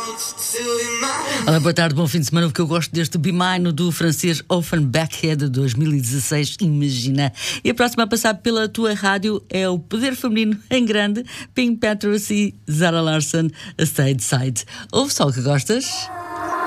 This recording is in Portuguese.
Olá, boa tarde, bom fim de semana. O que eu gosto deste Be Mine do francês Offenbach é de 2016, imagina. E a próxima a passar pela tua rádio é o Poder Feminino em Grande, Pink Petros e Zara Larsson, A Side Side. Ouve só o que gostas?